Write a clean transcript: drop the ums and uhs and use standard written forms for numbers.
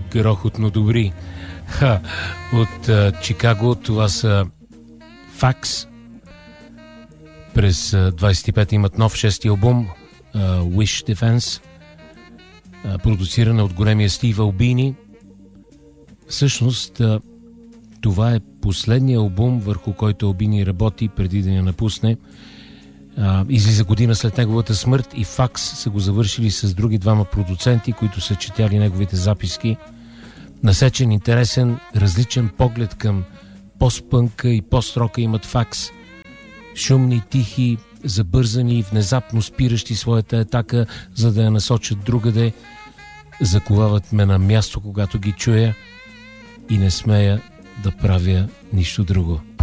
грохотно добри. От Чикаго това са Факс. През 25 имат нов 6-ти албум Wish Defense, продуцирана от големия Стив Албини. Всъщност това е последният албум, върху който Албини работи преди да я напусне. Излиза година след неговата смърт и Факс са го завършили с други двама продуценти, които са четяли неговите записки. Насечен, интересен, различен поглед към постпънка и пост-рока имат Факс. Шумни, тихи, забързани, внезапно спиращи своята атака, за да я насочат другаде. Заковават ме на място, когато ги чуя, и не смея да правя нищо друго.